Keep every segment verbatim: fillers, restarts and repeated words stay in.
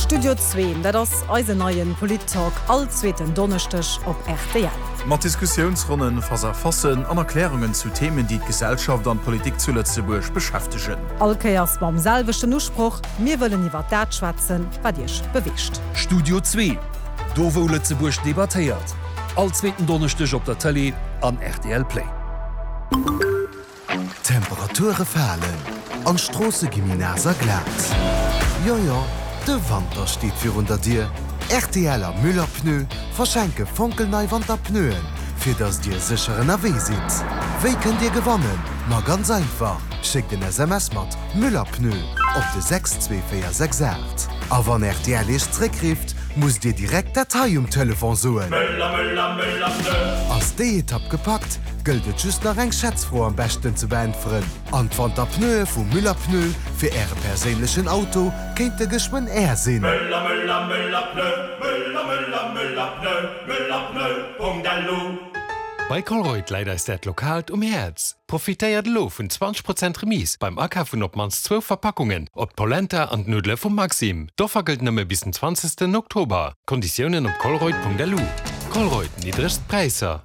Studio zwei, dat ass eise neien Polit-Talk allzweten Donnerstag op R T L. Mat Diskussionsrunnen verfassen an Erklärungen zu Themen, die d Gesellschaft an Politik zu Lützeburg beschäftigen. Alkeiers beim selwechten Urspruch, mir wollen iwwer dat schwatzen, wat Dich bewischt. Studio zwei, do wo Lützeburg debattiert. Allzweten Donnerstag op der Tele an R T L Play. Temperature fallen, an Strasse Gimnaser Glatz. Ja, ja, de Wander steht für unter dir. R T L Müllerpneu verschenke funkelnei Wanderpnöen, für das dir sicheren A W sitzt. Wie könnt ihr gewonnen? Na ganz einfach. Schickt den S M S-Mat Müllerpneu auf de sechs zwei vier sechs acht. Aber wenn R T L ist zurückruft, muss dir direkt Datei um Telefon suchen. Müller, Müller, Müller, Pneu. Als die Etappe gepackt, gilt es just nach eng Schätzfroh am besten zu beantworten. Anfang der Pneu vom Müllerpneu für Ihre persönlichen Auto könnte geschwind er sehen. Müller, Müller, Müller, Pneu. Müller, Müller, Müller, Pneu. Müller, Pneu. Punkt Alu. Bei Colruyt leider ist das lokal um Herz. Profitiert lo von zwanzig Prozent Remis beim Akaufen op mans zwölf Verpackungen, ob Polenta und Nudle vom Maxim. Doffer gilt nëmme bis den zwanzigsten Oktober. Konditionen op colruyt punkt alu. Colruyt, niedrigst Preiser.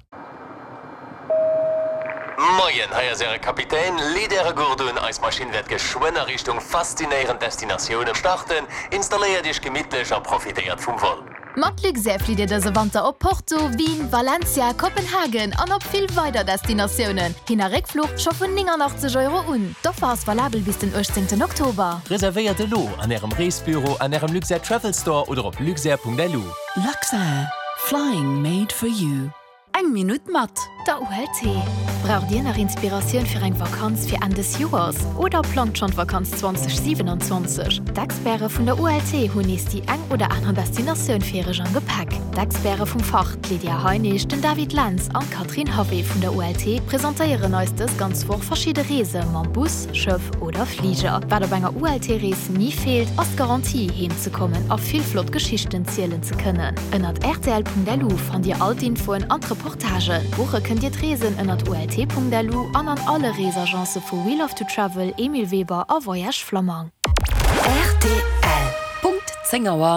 Moin, heier sere Kapitän, Lidere Gurdun als Maschinenwert geschwinner Richtung faszinierenden Destinationen starten, installiert dich gemütlich und profitiert vom Vol. Matlik Säfliede dese Wander op Porto, Wien, Valencia, Kopenhagen an op viel weiter Destinationen. Hiner Rückflug schaffen neunundachtzig Euro un. Doch war es valabel bis den achtzehnten Oktober. Reserviert de lo an Ihrem Reisebüro, an Ihrem Luxair Travel Store oder op luxair punkt alu. Luxair. Flying made for you. Eng Minute mat. Der U L T. Braucht ihr nach Inspiration für eine Vakanz für Ende des Jahres oder plant schon Vakanz zwanzig siebenundzwanzig? Die Experten von der U L T haben ist die eng oder andere Destination für ihre schon Gepäck. Die Experten vom Fach, Lydia Heinisch, den David Lenz und Katrin Hove von der U L T präsentieren uns das ganz vor verschiedene Reisen mit Bus, Schiff oder Flieger. Wer bei einer U L T-Reise nie fehlt, als Garantie hinzukommen, auf viel flott Geschichten zählen zu können. Unter r t l punkt alu findet ihr all die Infos und Reportagen. Woche könnt ihr Reisen unter u l t punkt alu und an alle Reiseagenzen von We Love to Travel, Emil Weber und Voyage Flamand. R T L. Punkt Zengauer.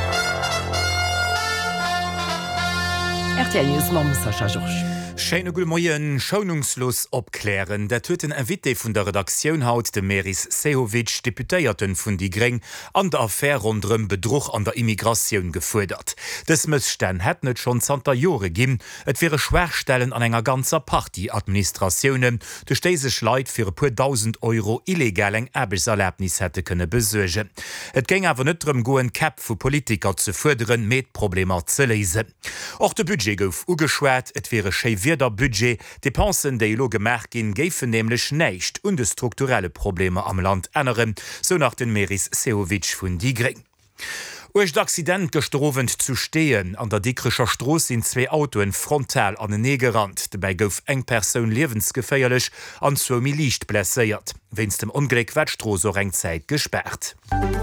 R T L News Mom Sascha Joursch. Scheine gul Moien schonungslos opklären, der töten en Witte vun der Redaktion haut de Meris Sehovic Deputéierten vun die Greng an der Affäre rundrem Bedruch an der Immigration gefordert. Des Mëssten het net schon Santa Jore ginn, et wäre Schwerstellen an enger ganzer Partyadministrationen, de stese Schleit fir e puer tausend Euro illegal eng Erbelserläbnis hätte könne besuerge. Et ging awer netrem goen Kap vu Politiker zu förderen Metproblemer ze lese. Och de Budget gouf ugeschwert, et wäre schevier der Budget, Depensen déi lo gemerk gin géiffen nämlich näicht und de strukturelle Probleme am Land ënneren, so nach den Meris Sehovic vun die Greng. Uech d'Accident gestrovent zu stehen, an der Dickrecher Stroos sind zwei Autoen frontal an den Negerrand. Dabei gouf eng Persoun lebensgeféierlech an zwo mi Liicht blesséiert. Wenns dem Unglück wat Stro so eng Zeit gesperrt.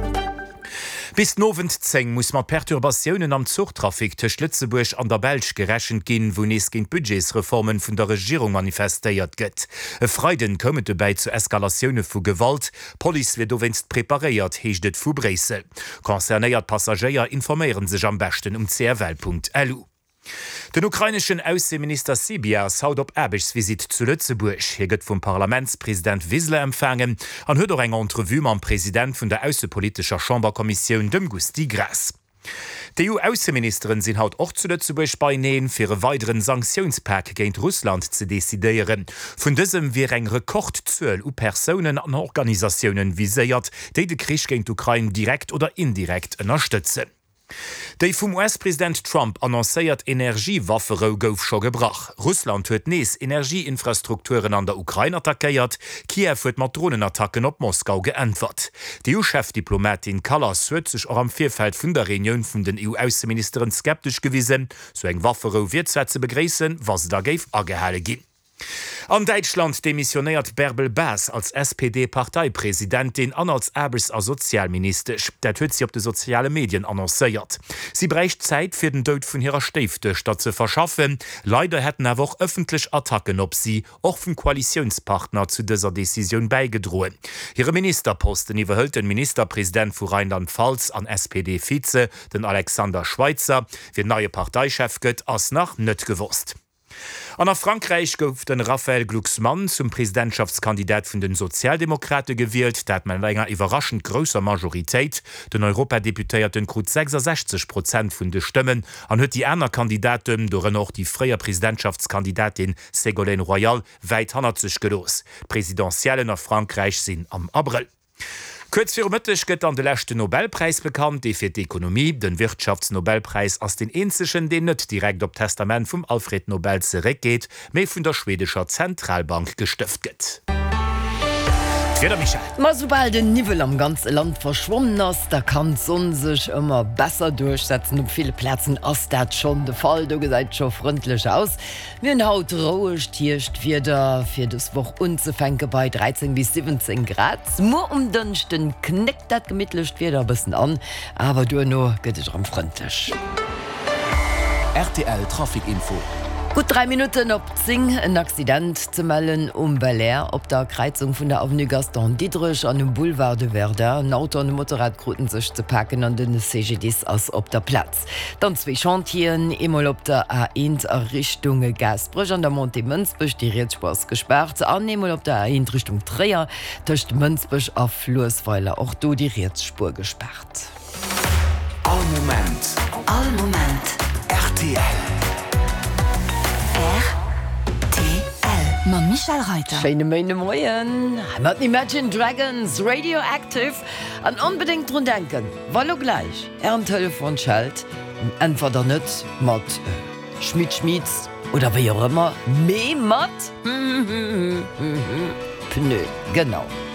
Bis novenzeng muss man Perturbationen am Zugtrafik tech Lützeburg an der Belsch gerächen ginn, wo nees gin Budgetsreformen vun der Regierung manifestéiert gëtt. E Freiden kommet dabei zu Eskalationune vu Gewalt, Poli wird dowenst preparéiert, heecht et vu Bresel. Konzernéiert Passagier informieren sech am besten um c r w punkt a l u. Den ukrainischen Außenminister Sibias haut op Erbechtsvisit zu Lützeburg. Hier gëtt vum Parlamentspräsident Wisle empfangen, an huet er eng Entrevue am Präsident vun der Außenpolitischer Chamberkommission dem Gusti Grass. Die E U-Außenministerin sind haut auch zu Lützeburg beineen fir e weiteren Sanktionspack géint Russland ze desideieren. Vun diesem wie eng Rekordzuel u Personen an Organisationen viséiert, déi de Krieg géint Ukraine direkt oder indirekt unterstützen. Dei vum U S-Präsident Trump annoncéiert Energiewafferou gouf scho gebrach. Russland huet nees Energieinfrastrukturen an der Ukraine attackéiert, Kiew huet mat Drohnenattacken op Moskau geantwort. Die E U-Chefdiplomatin Kallas huet sech auch am Vierfeld vun der Reunion vun den E U-Außenministerin skeptisch gewiesen, so eng Wafferou wird ze begréessen, was da géif agehale ginn. An Deutschland demissioniert Bärbel Bass als S P D-Parteipräsidentin an als Erbes als Sozialminister. Dat huet sie op de soziale Medien annoncéiert. Sie brächt Zeit fir den Deut vun ihrer Stifte statt ze verschaffen. Leider hätten er woch öffentlich Attacken op sie och vum Koalitionspartner zu dieser Decision beigedrohen. Ihre Ministerposten iwwerhëlt den Ministerpräsident vu Rheinland-Pfalz an S P D-Vize, den Alexander Schweitzer, wie neue Parteichef gëtt ass nach nett gewusst. An nach Frankreich gouf den Raphael Glucksmann zum Präsidentschaftskandidat vun den Sozialdemokrate gewählt, dat man enger überraschend grösser Majoritéit den Europadeputéierten krut sechsundsechzig Prozent vun de Stimmen an huet die Äner Kandidaten doren noch die freier Präsidentschaftskandidatin Ségolène Royal weit hannerzig gelos. Präsidentielle nach Frankreich sinn am April. Kurzfirmëttech gëtt an de lächte Nobelpreis bekannt, dei fir d'Ekonomie den Wirtschaftsnobelpreis ass den enzeschen de net direkt op Testament vum Alfred Nobel zerekgeht, méi vun der schwedischer Zentralbank gestëft gëtt. Ma sobald den Nivel am ganze Land verschwommen ass, da kann son sech immer besser durchsetzen. Op viele Plätzen ass dat schon de Fall, du seit schon freundlich aus. Wie ein Haut rouisch tiercht wieder fir das woch unzufänke bei dreizehn bis siebzehn Grad. Mo um dünchten knickt dat gemidtlecht wieder bisssen an, aber du nur gëtt am freundlich. R T L Trafikinfo. Gut drei Minuten op Zing en Accident zu melden um Bel Air op der Kreuzung vun der Avenue Gaston Diedrich an dem Boulevard de Werder. Ein Auto an Motorradgruten sech zu packen an den C G Ds ass op der Platz. Dann zwei Chantieren, emol op der A eins Richtung Gasbrüch an der Monte Münzbusch die Ritspors gesperrt, an emol op der A eins Richtung Träer töcht Münzbusch auf Floßweiler auch du die Ritspur gesperrt. All Moment, all Moment, R T L. Ma Michael Reiter. Scheine meine Moien. Mat Imagine Dragons, Radioactive, an unbedingt run denken. Wallo gleich. Er am Telefon schalt, entweder net mat äh, Schmidt Schmieds oder wie auch immer, me mat? Pneu, genau.